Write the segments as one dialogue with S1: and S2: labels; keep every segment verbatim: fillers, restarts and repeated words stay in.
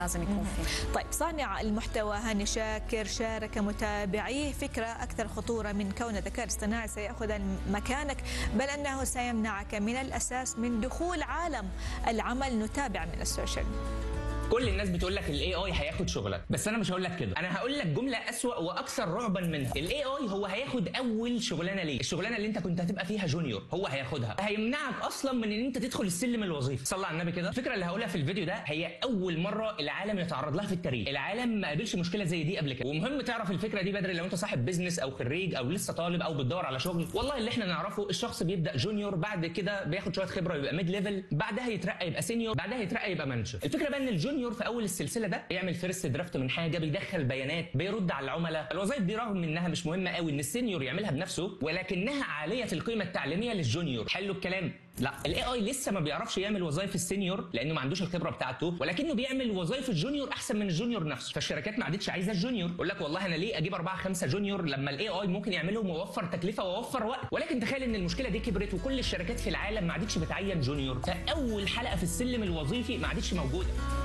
S1: لازم يكون فيه.
S2: طيب، صانع المحتوى هاني شاكر شارك متابعيه فكرة أكثر خطورة من كون الذكاء الاصطناعي سيأخذ مكانك، بل أنه سيمنعك من الأساس من دخول عالم العمل. نتابع من السوشيال.
S3: كل الناس بتقول لك الاي اي هياخد شغلك، بس انا مش هقول لك كده. انا هقول لك جمله اسوأ واكثر رعبا منها. الاي اي هو هياخد اول شغلانه ليك، الشغلانه اللي انت كنت هتبقى فيها جونيور هو هياخدها، هيمنعك اصلا من ان انت تدخل السلم الوظيفي. صلى على النبي كده. الفكره اللي هقولها في الفيديو ده هي اول مره العالم يتعرض لها في التاريخ. العالم ما قابلش مشكله زي دي قبل كده، ومهم تعرف الفكره دي بدري لو انت صاحب بيزنس او خريج او لسه طالب او بتدور على شغل. والله اللي احنا نعرفه الشخص بيبدا جونيور، بعد كده بياخد شويه خبره يبقى ميد ليفل، بعدها يترقى يبقى سينيور، بعدها يترقى يبقى مانجر. الفكره بقى ان الجونيور في اول السلسله ده بيعمل فيرست درافت من حاجه، بيدخل بيانات، بيرد على العملاء. الوظائف دي رغم انها مش مهمه قوي ان السينيور يعملها بنفسه، ولكنها عاليه القيمه التعليميه للجونيور. حلو الكلام. لا، الاي اي لسه ما بيعرفش يعمل وظائف السينيور لانه ما عندوش الخبره بتاعته، ولكنه بيعمل وظائف الجونيور احسن من الجونيور نفسه. فالشركات ما عادتش عايزه الجونيور، يقول لك والله انا ليه اجيب اربعه خمسه جونيور لما الاي اي ممكن يعملهم ويوفر تكلفه ويوفر وقت. ولكن تخيل ان المشكله دي كبرت وكل الشركات في العالم ما عادتش بتعين جونيور، فاول حلقه في السلم الوظيفي ما عادتش موجوده.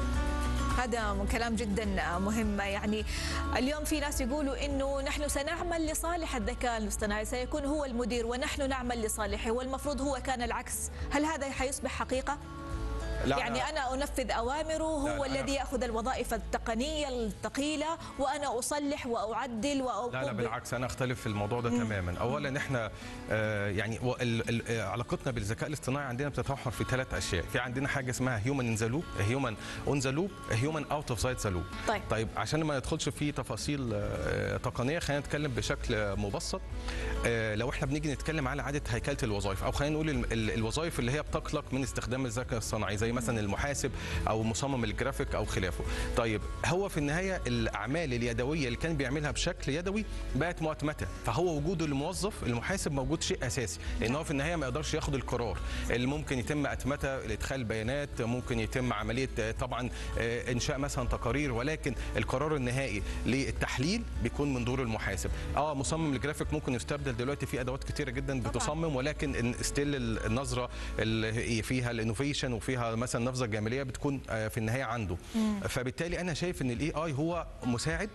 S2: هذا كلام جدا مهم. يعني اليوم في ناس يقولوا انه نحن سنعمل لصالح الذكاء الاصطناعي، سيكون هو المدير ونحن نعمل لصالحه، والمفروض هو كان العكس. هل هذا حيصبح حقيقة؟ لا يعني لا. أنا أنفذ أوامره، هو لا لا الذي يأخذ الوظائف التقنية الثقيلة وأنا أصلح وأعدل وأقوم.
S4: لا لا بالعكس، أنا أختلف في الموضوع ده مم. تماما. أولا إحنا آه يعني علاقتنا بالذكاء الاصطناعي عندنا بتتمحور في ثلاث أشياء. في عندنا حاجة اسمها هيومن إن ذا لوب، هيومن أون ذا لوب، هيومن أوت أوف ذا لوب.
S2: طيب.
S4: طيب عشان ما ندخلش في تفاصيل آه تقنية، خلينا نتكلم بشكل مبسط. آه لو إحنا بنيجي نتكلم على عادة هيكلة الوظائف، أو خلينا نقول الوظائف اللي هي بتقلق من استخدام الذكاء الاصطناعي، زي مثلا المحاسب او مصمم الجرافيك او خلافه. طيب هو في النهايه الاعمال اليدويه اللي كان بيعملها بشكل يدوي بقت مؤتمته، فهو وجوده الموظف المحاسب موجود شيء اساسي، لان هو في النهايه ما يقدرش ياخد القرار اللي ممكن يتم اتمته لادخال بيانات، ممكن يتم عمليه طبعا انشاء مثلا تقارير، ولكن القرار النهائي للتحليل بيكون من دور المحاسب. اه مصمم الجرافيك ممكن يستبدل دلوقتي في ادوات كتيره جدا بتصمم، ولكن ستيل النظره اللي فيها الانوفيشن وفيها مثلا نفذه الجماليه بتكون في النهايه عنده. مم. فبالتالي انا شايف ان الاي اي هو مساعد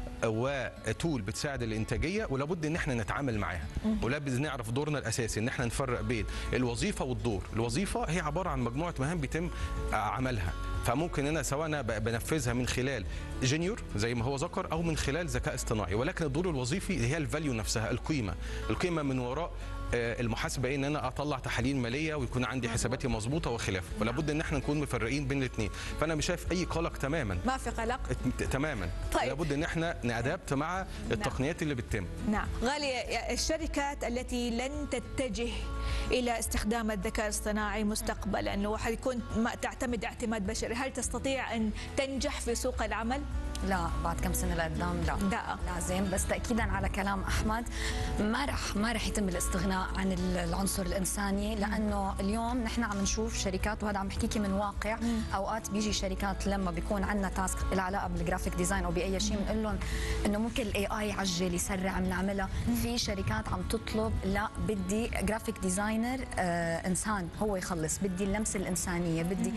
S4: وتول بتساعد الانتاجيه، ولابد ان احنا نتعامل معاها، ولابد نعرف دورنا الاساسي ان احنا نفرق بين الوظيفه والدور. الوظيفه هي عباره عن مجموعه مهام بيتم عملها، فممكن انا سواء انا بنفذها من خلال جونيور زي ما هو ذكر او من خلال ذكاء اصطناعي، ولكن الدور الوظيفي هي الفاليو نفسها، القيمه، القيمه من وراء المحاسبه ان انا اطلع تحاليل ماليه ويكون عندي حساباتي مظبوطه وخلافه، فلابد ان احنا نكون مفرقين بين الاثنين. فانا مش شايف اي قلق تماما،
S2: ما في قلق
S4: تماما. طيب. لابد ان احنا نادابت مع التقنيات نعم. اللي بتتم.
S2: نعم. غالية، الشركات التي لن تتجه الى استخدام الذكاء الاصطناعي مستقبلا وحيكون تعتمد اعتماد بشري، هل تستطيع ان تنجح في سوق العمل؟
S1: لا، بعد كم سنه لقدام لا.
S2: لا
S1: لازم. بس تاكيدا على كلام احمد، ما رح ما رح يتم الاستغناء عن العنصر الانساني، لانه اليوم نحن عم نشوف شركات، وهذا عم بحكيكي من واقع. مم. اوقات بيجي شركات لما بيكون عندنا تاسك العلاقه بالجرافيك ديزاين او باي شيء، بنقول لهم انه ممكن الاي اي يعجل يسرع بنعملها. في شركات عم تطلب لا، بدي جرافيك ديزاينر آه انسان هو يخلص، بدي اللمسه الانسانيه، بدي.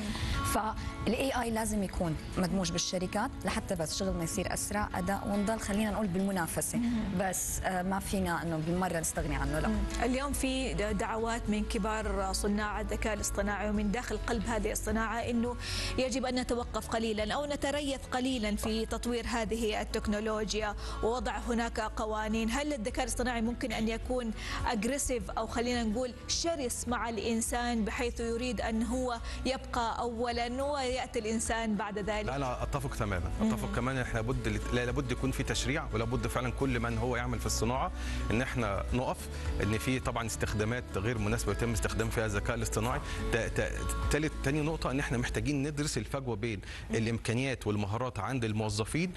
S1: فالاي اي لازم يكون مدموج بالشركات لحتى بس شغلنا يصير اسرع، اداء، ونضل خلينا نقول بالمنافسه. مم. بس آه ما فينا انه بالمره نستغني عنه. لا.
S2: مم. اليوم في دعوات من كبار صناع الذكاء الاصطناعي ومن داخل قلب هذه الصناعه انه يجب ان نتوقف قليلا او نتريث قليلا في تطوير هذه التكنولوجيا ووضع هناك قوانين. هل الذكاء الاصطناعي ممكن ان يكون اجريسيف او خلينا نقول شرس مع الانسان بحيث يريد ان هو يبقى اولا وياتي الانسان بعد ذلك؟
S4: لا لا اتفق تماما، اتفق مم. كمان احنا لابد لابد يكون في تشريع، ولابد فعلا كل من هو يعمل في الصناعه ان احنا نقف ان في طبعا استخدامات غير مناسبه يتم استخدام فيها الذكاء الاصطناعي. ثالث ثاني نقطه ان احنا محتاجين ندرس الفجوه بين الامكانيات والمهارات عند الموظفين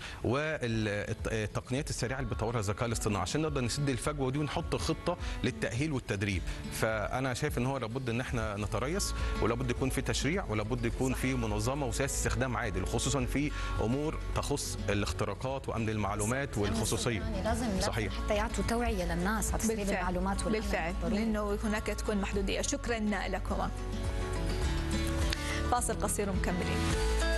S4: والتقنيات السريعه اللي بيطورها الذكاء الاصطناعي عشان نقدر نسد الفجوه دي ونحط خطه للتاهيل والتدريب. فانا شايف ان هو لابد ان احنا نتريث، ولابد يكون في تشريع، ولابد يكون في منظمه وسياسه استخدام عادل، خصوصا في امور تخص الاختراقات وامن المعلومات والخصوصيه.
S1: يعني لازم
S4: صحيح
S1: حتى يعطوا توعيه للناس على تسريب المعلومات والأمن.
S2: بالفعل، لانه هناك تكون محدوديه. شكرا لكما. فاصل قصير ومكملين.